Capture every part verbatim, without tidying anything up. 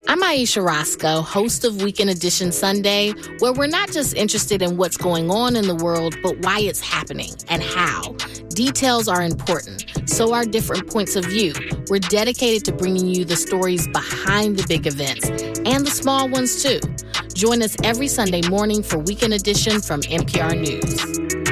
I'm Aisha Roscoe, host of Weekend Edition Sunday, where we're not just interested in what's going on in the world, but why it's happening and how. Details are important, so are different points of view. We're dedicated to bringing you the stories behind the big events and the small ones, too. Join us every Sunday morning for Weekend Edition from N P R News.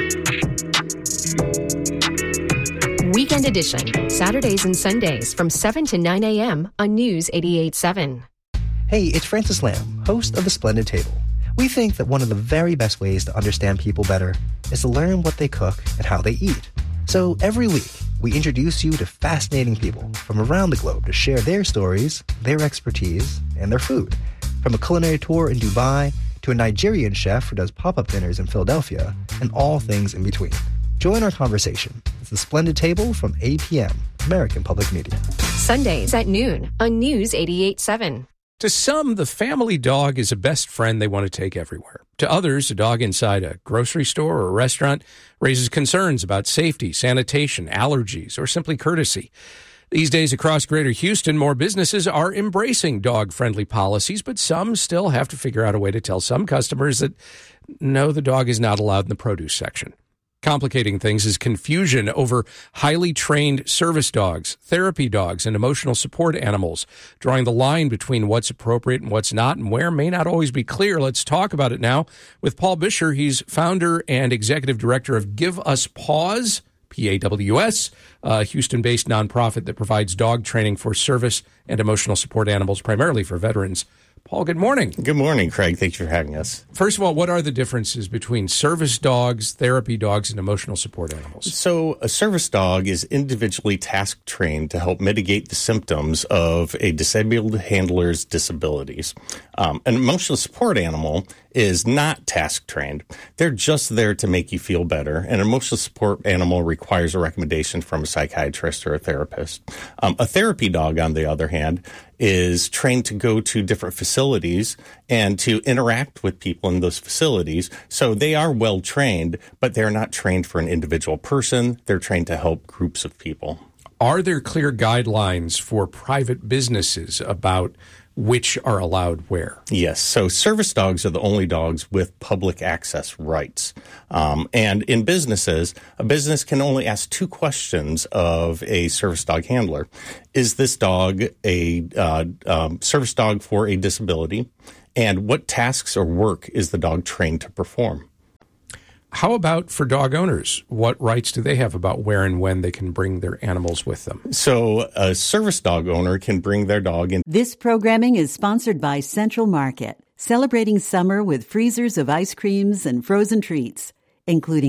Weekend Edition, Saturdays and Sundays from seven to nine a.m. on News eighty-eight point seven. Hey, it's Francis Lamb, host of The Splendid Table. We think that one of the very best ways to understand people better is to learn what they cook and how they eat. So every week, we introduce you to fascinating people from around the globe to share their stories, their expertise, and their food. From a culinary tour in Dubai to a Nigerian chef who does pop-up dinners in Philadelphia, and all things in between. Join our conversation. It's The Splendid Table from eight p.m., American Public Media. Sundays at noon on News eighty-eight point seven. To some, the family dog is a best friend they want to take everywhere. To others, a dog inside a grocery store or a restaurant raises concerns about safety, sanitation, allergies, or simply courtesy. These days across Greater Houston, more businesses are embracing dog-friendly policies, but some still have to figure out a way to tell some customers that, no, the dog is not allowed in the produce section. Complicating things is confusion over highly trained service dogs, therapy dogs, and emotional support animals. Drawing the line between what's appropriate and what's not and where may not always be clear. Let's talk about it now with Paul Bisher. He's founder and executive director of Give Us Paws, P A W S, a Houston-based nonprofit that provides dog training for service and emotional support animals, primarily for veterans. Paul, good morning. Good morning, Craig. Thanks for having us. First of all, what are the differences between service dogs, therapy dogs, and emotional support animals? So a service dog is individually task trained to help mitigate the symptoms of a disabled handler's disabilities. Um, an emotional support animal is not task trained. They're just there to make you feel better. An emotional support animal requires a recommendation from a psychiatrist or a therapist. Um, a therapy dog, on the other hand, is trained to go to different facilities and to interact with people in those facilities. So they are well trained, but they're not trained for an individual person. They're trained to help groups of people. Are there clear guidelines for private businesses about which are allowed where? Yes. So service dogs are the only dogs with public access rights. Um, and in businesses, a business can only ask two questions of a service dog handler. Is this dog a uh, um, service dog for a disability? And what tasks or work is the dog trained to perform? How about for dog owners? What rights do they have about where and when they can bring their animals with them? So a service dog owner can bring their dog in. This programming is sponsored by Central Market, celebrating summer with freezers of ice creams and frozen treats, including